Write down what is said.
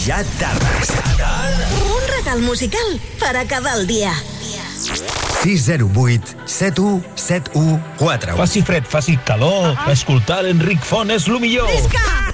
Ja tardes. Un regal musical per acabar el dia. 608 7171 4. Faci fred, faci calor, escoltar l'Enric Font és lo millor. Visca!